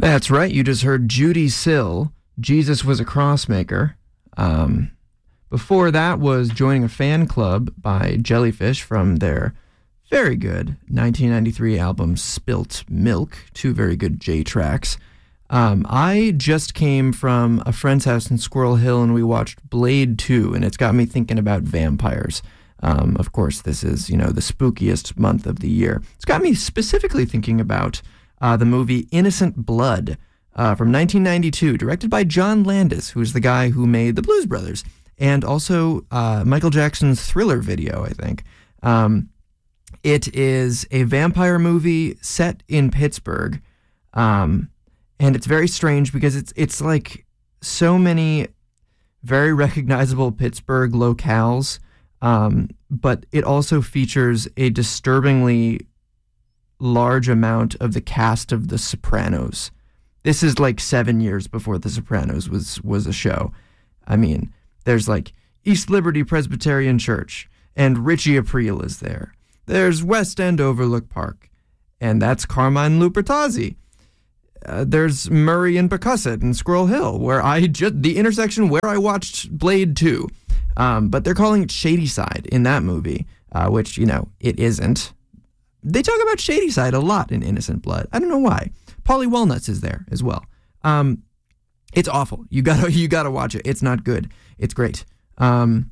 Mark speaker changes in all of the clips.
Speaker 1: That's right. You just heard Judy Sill. Jesus Was a Crossmaker. Before that was Joining a Fan Club by Jellyfish from their very good 1993 album Spilt Milk. Two very good J tracks. I just came from a friend's house in Squirrel Hill and we watched Blade 2, and it's got me thinking about vampires. Of course, this is, the spookiest month of the year. It's got me specifically thinking about the movie Innocent Blood from 1992, directed by John Landis, who's the guy who made The Blues Brothers, and also Michael Jackson's Thriller video, I think. It is a vampire movie set in Pittsburgh, and it's very strange because it's like so many very recognizable Pittsburgh locales, but it also features a disturbingly large amount of the cast of The Sopranos. This is like 7 years before The Sopranos was a show. I mean, there's like East Liberty Presbyterian Church, and Richie Aprile is there. There's West End Overlook Park, and that's Carmine Lupertazzi. There's Murray and Pecusset and Squirrel Hill, the intersection where I watched Blade 2. But they're calling it Shadyside in that movie, which, it isn't. They talk about Shadyside a lot in Innocent Blood. I don't know why. Paulie Walnuts is there as well. It's awful. You gotta watch it. It's not good. It's great. Row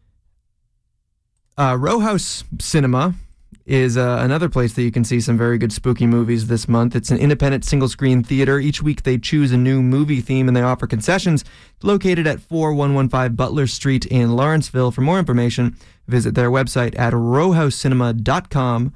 Speaker 1: House Cinema is another place that you can see some very good spooky movies this month. It's an independent single-screen theater. Each week they choose a new movie theme and they offer concessions. Located at 4115 Butler Street in Lawrenceville. For more information, visit their website at rowhousecinema.com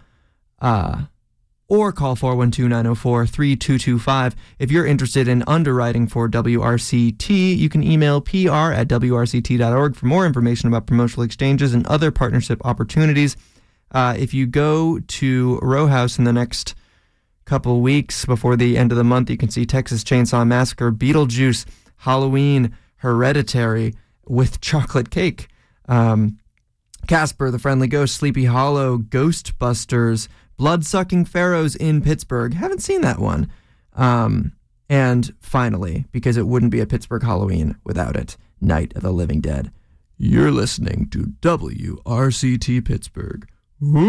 Speaker 1: or call 412-904-3225. If you're interested in underwriting for WRCT, you can email pr@wrct.org for more information about promotional exchanges and other partnership opportunities. If you go to Row House in the next couple weeks before the end of the month, you can see Texas Chainsaw Massacre, Beetlejuice, Halloween, Hereditary with chocolate cake, Casper the Friendly Ghost, Sleepy Hollow, Ghostbusters, Blood-Sucking Pharaohs in Pittsburgh. Haven't seen that one. And finally, because it wouldn't be a Pittsburgh Halloween without it, Night of the Living Dead. You're listening to WRCT Pittsburgh.